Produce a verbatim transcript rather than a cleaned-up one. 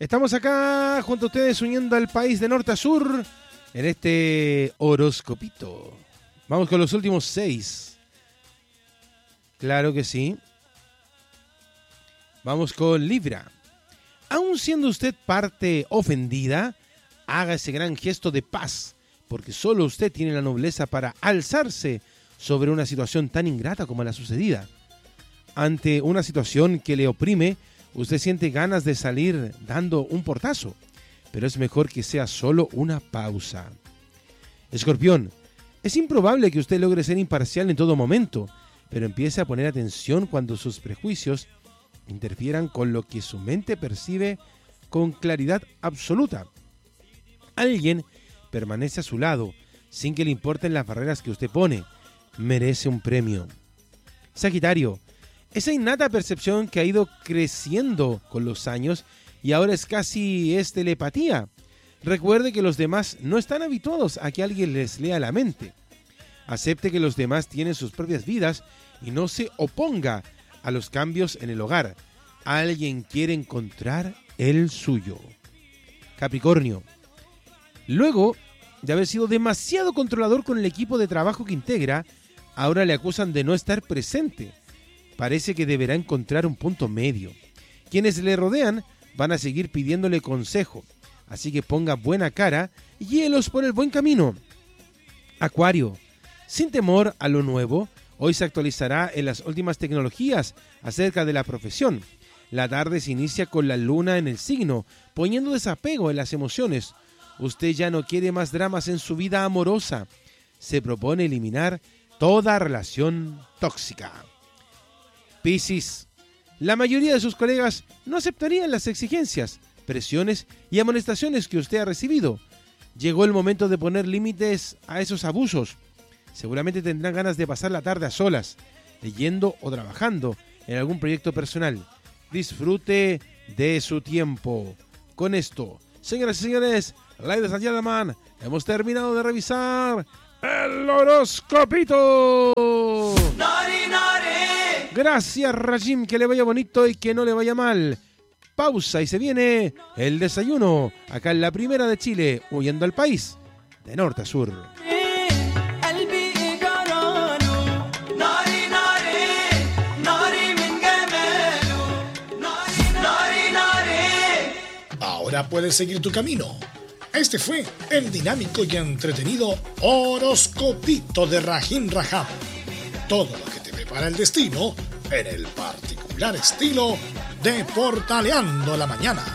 Estamos acá junto a ustedes uniendo al país de norte a sur en este horoscopito. Vamos con los últimos seis. Claro que sí. Vamos con Libra. Aun siendo usted parte ofendida, haga ese gran gesto de paz, porque solo usted tiene la nobleza para alzarse sobre una situación tan ingrata como la sucedida. Ante una situación que le oprime, usted siente ganas de salir dando un portazo, pero es mejor que sea solo una pausa. Escorpión, es improbable que usted logre ser imparcial en todo momento, pero empiece a poner atención cuando sus prejuicios interfieran con lo que su mente percibe con claridad absoluta. Alguien permanece a su lado, sin que le importen las barreras que usted pone. Merece un premio. Sagitario, esa innata percepción que ha ido creciendo con los años y ahora es casi es telepatía. Recuerde que los demás no están habituados a que alguien les lea la mente. Acepte que los demás tienen sus propias vidas y no se oponga a los cambios en el hogar. Alguien quiere encontrar el suyo. Capricornio, luego de haber sido demasiado controlador con el equipo de trabajo que integra, ahora le acusan de no estar presente. Parece que deberá encontrar un punto medio. Quienes le rodean van a seguir pidiéndole consejo, así que ponga buena cara y guíelos por el buen camino. Acuario, sin temor a lo nuevo, hoy se actualizará en las últimas tecnologías acerca de la profesión. La tarde se inicia con la luna en el signo, poniendo desapego en las emociones. Usted ya no quiere más dramas en su vida amorosa. Se propone eliminar toda relación tóxica. Piscis, la mayoría de sus colegas no aceptarían las exigencias, presiones y amonestaciones que usted ha recibido. Llegó el momento de poner límites a esos abusos. Seguramente tendrán ganas de pasar la tarde a solas, leyendo o trabajando en algún proyecto personal. Disfrute de su tiempo. Con esto, señoras y señores, ladies and gentlemen, hemos terminado de revisar el horoscopito. Nari, nari. Gracias, Rajim, que le vaya bonito y que no le vaya mal. Pausa y se viene el desayuno, acá en la primera de Chile, huyendo al país, de norte a sur. Ahora puedes seguir tu camino. Este fue el dinámico y entretenido horoscopito de Rahim Raham. Todo lo que te prepara el destino en el particular estilo de Portaleando la Mañana.